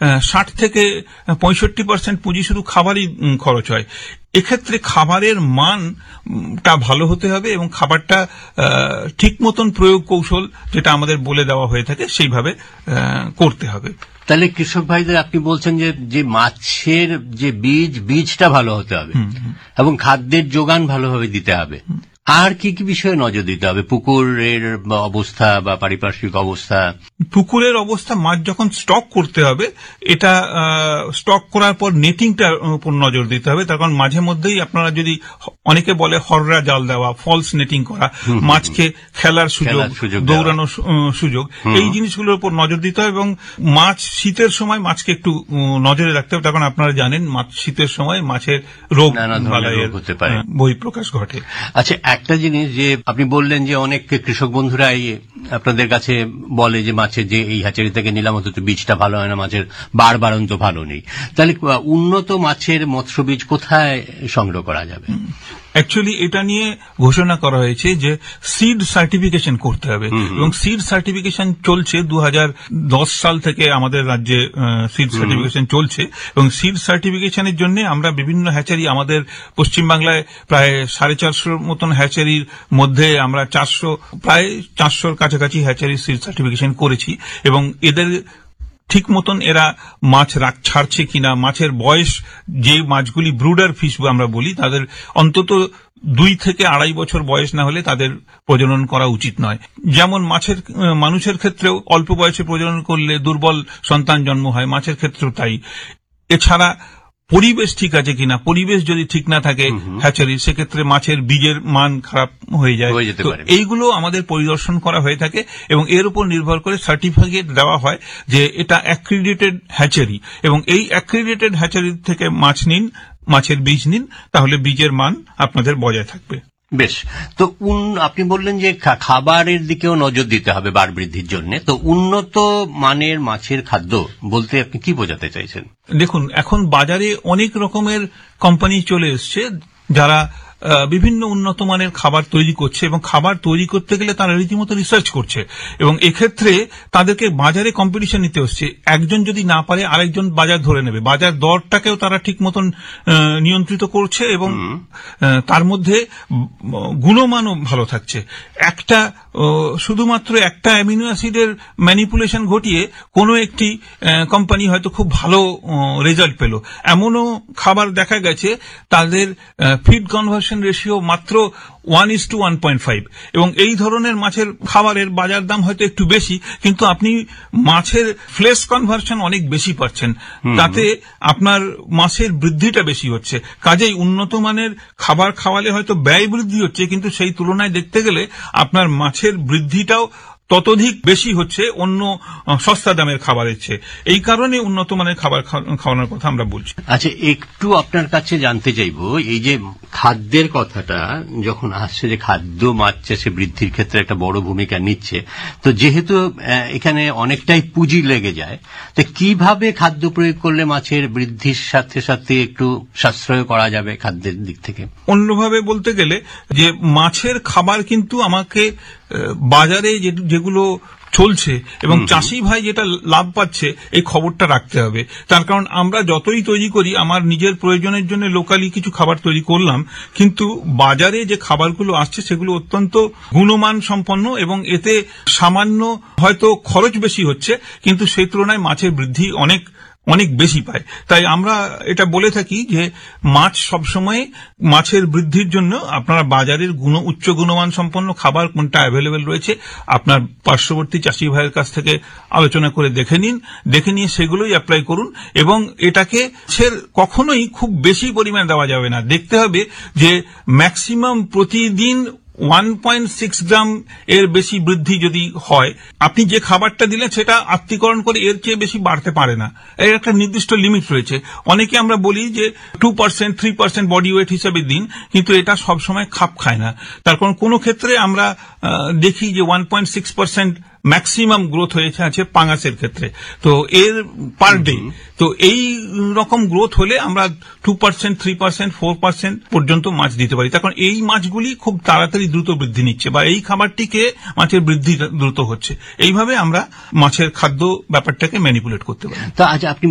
60 থেকে 65% পুঁজি শুধু খাবারই খরচ হয়। এক্ষেত্রে খাবারের মানটা ভালো হতে হবে এবং খাবারটা ঠিক মতন প্রয়োগ কৌশল যেটা আমাদের বলে দেওয়া হয়ে থাকে সেইভাবে করতে হবে। তাহলে কৃষক ভাইদের আপনি বলছেন যে মাছের যে বীজটা ভালো হতে হবে এবং খাদ্যের যোগান ভালোভাবে দিতে হবে। আর কি কি বিষয়ে নজর দিতে হবে? পুকুরের অবস্থা বা পারিপার্শ্বিক অবস্থা? পুকুরের অবস্থা, মাছ যখন স্টক করতে হবে এটা স্টক করার পর নেটিংটার উপর নজর দিতে হবে। তার কারণ মাঝে মধ্যেই আপনারা যদি, অনেকে বলে হররা জাল দেওয়া, ফলস নেটিং করা, মাছকে খেলার সুযোগ, দৌড়ানোর সুযোগ, এই জিনিসগুলোর উপর নজর দিতে হবে। এবং মাছ শীতের সময় মাছকে একটু নজরে রাখতে হবে, তার কারণ আপনারা জানেন শীতের সময় মাছের রোগ হতে পারে, বহিঃপ্রকাশ ঘটে। আচ্ছা, একটা জিনিস যে আপনি বললেন যে অনেক কৃষক বন্ধুরাই আপনাদের কাছে বলে যে মাছের যে এই হ্যাচারি থেকে নিলাম অথচ বীজটা ভালো হয় না, মাছের বাড়ন্ত ভালো নেই। তাহলে উন্নত মাছের মৎস্য বীজ কোথায় সংগ্রহ করা যাবে? অ্যাকচুয়ালি এটা নিয়ে ঘোষণা করা হয়েছে যে সিড সার্টিফিকেশন করতে হবে এবং সিড সার্টিফিকেশন চলছে 2010 সাল থেকে আমাদের রাজ্যে সিড সার্টিফিকেশন চলছে। এবং সিড সার্টিফিকেশনের জন্য আমরা বিভিন্ন হ্যাচারি, আমাদের পশ্চিমবাংলায় প্রায় 450 মতন হ্যাচারির মধ্যে আমরা প্রায় 400 কাছাকাছি হ্যাচারি সিড সার্টিফিকেশন করেছি। এবং এদের ঠিক মতন এরা মাছ ছাড়ছে কিনা, মাছের বয়স, যে মাছগুলি ব্রুডার ফিশ আমরা বলি, তাদের অন্তত 2 থেকে 2.5 বছর বয়স না হলে তাদের প্রজনন করা উচিত নয়। যেমন মানুষের ক্ষেত্রেও অল্প বয়সে প্রজনন করলে দুর্বল সন্তান জন্ম হয়, মাছের ক্ষেত্রেও তাই। এছাড়া পরিবেশ ঠিক আছে কিনা, পরিবেশ যদি ঠিক না থাকে হ্যাচারি, সেক্ষেত্রে মাছের বীজের মান খারাপ হয়ে যায়। তো এইগুলো আমাদের পরিদর্শন করা হয়ে থাকে এবং এর উপর নির্ভর করে সার্টিফিকেট দেওয়া হয় যে এটা অ্যাক্রিডিটেড হ্যাচারি, এবং এই অ্যাক্রিডিটেড হ্যাচারি থেকে মাছের বীজ নিন, তাহলে বীজের মান আপনাদের বজায় থাকবে। বেশ। তো আপনি বললেন যে খাবারের দিকেও নজর দিতে হবে বার বৃদ্ধির জন্য। তো উন্নত মানের মাছের খাদ্য বলতে আপনি কি বোঝাতে চাইছেন? দেখুন, এখন বাজারে অনেক রকমের কোম্পানি চলে এসছে যারা বিভিন্ন উন্নত মানের খাবার তৈরি করছে, এবং খাবার তৈরি করতে গেলে তারা রীতিমতো রিসার্চ করছে, এবং এক্ষেত্রে তাদেরকে বাজারে কম্পিটিশন নিতে হচ্ছে। একজন যদি না পারে আরেকজন বাজার ধরে নেবে, বাজার দরটাকেও তারা ঠিক মতন নিয়ন্ত্রিত করছে এবং তার মধ্যে গুণমানও ভালো থাকছে। শুধুমাত্র একটা অ্যামিনো অ্যাসিডের ম্যানিপুলেশন ঘটিয়ে কোনো একটি কোম্পানি হয়তো খুব ভালো রেজাল্ট পেল, এমনও খাবার দেখা গেছে তাদের ফিড কনভার্সন রেশিও মাত্র 1:1.5, এবং এই ধরনের মাছের খাবারের বাজার দাম হয়তো একটু বেশি, কিন্তু আপনি মাছের ফ্লেশ কনভার্সন অনেক বেশি পাচ্ছেন, তাতে আপনার মাছের বৃদ্ধিটা বেশি হচ্ছে। কাজেই উন্নত মানের খাবার খাওয়ালে হয়তো ব্যয় বৃদ্ধি হচ্ছে, কিন্তু সেই তুলনায় দেখতে গেলে আপনার মাছের বৃদ্ধিটাও ততোধিক বেশি হচ্ছে অন্য সস্তা দামের খাবারের চেয়ে। এই কারণে উন্নত মানের খাবার খাওয়ানোর কথা আমরা বলছি। আচ্ছা, একটু আপনার কাছে জানতে চাইবো, এই যে খাদ্যের কথাটা যখন আসছে, যে খাদ্য মাছ চাষে বৃদ্ধির ক্ষেত্রে একটা বড় ভূমিকা নিচ্ছে, তো যেহেতু এখানে অনেকটাই পুঁজি লেগে যায়, তো কিভাবে খাদ্য প্রয়োগ করলে মাছের বৃদ্ধির সাথে সাথে একটু সাশ্রয় করা যাবে খাদ্যের দিক থেকে? অন্যভাবে বলতে গেলে যে মাছের খাবার কিন্তু আমাকে বাজারে যেগুলো চলছে এবং চাষি ভাই যেটা লাভ পাচ্ছে এই খবরটা রাখতে হবে। তার কারণ আমরা যতই তৈরি করি, আমার নিজের প্রয়োজনের জন্য লোকালি কিছু খাবার তৈরি করলাম, কিন্তু বাজারে যে খাবারগুলো আসছে সেগুলো অত্যন্ত গুণমান সম্পন্ন এবং এতে সামান্য হয়তো খরচ বেশি হচ্ছে, কিন্তু সেই তুলনায় মাছের বৃদ্ধি অনেক বেশি পায়। তাই আমরা এটা বলে থাকি যে মাছ সবসময় মাছের বৃদ্ধির জন্য আপনারা বাজারের উচ্চ গুণমান সম্পন্ন খাবার কোনটা অ্যাভেলেবেল রয়েছে আপনার পার্শ্ববর্তী চাষি ভাইয়ের কাছ থেকে আলোচনা করে দেখে নিয়ে সেগুলোই অ্যাপ্লাই করুন। এবং এটাকে কখনোই খুব বেশি পরিমাণ দেওয়া যাবে না, দেখতে হবে যে ম্যাক্সিমাম প্রতিদিন 1.6 গ্রাম এর বেশি বৃদ্ধি যদি হয়, আপনি যে খাবারটা দিলেন সেটা আত্তীকরণ করে এর চেয়ে বেশি বাড়তে পারে না, এর একটা নির্দিষ্ট লিমিট রয়েছে। অনেকে আমরা বলি যে 2%, 3% বডি ওয়েট হিসেবে দিন, কিন্তু এটা সবসময় খাপ খায় না। তার কারণ কোনো ক্ষেত্রে আমরা দেখি যে 1.6% ম্যাক্সিমাম গ্রোথ হয়েছে আছে পাঙাশের ক্ষেত্রে, তো এর পার ডে। তো এই রকম গ্রোথ হলে আমরা 2%, 3%, 4% পর্যন্ত মাছ দিতে পারি। তখন এই মাছগুলি খুব তাড়াতাড়ি দ্রুত বৃদ্ধি নিচ্ছে, বা এই খাবারটিকে মাছের বৃদ্ধি দ্রুত হচ্ছে। এইভাবে আমরা মাছের খাদ্য ব্যাপারটাকে ম্যানিপুলেট করতে পারি। তো আজ আপনি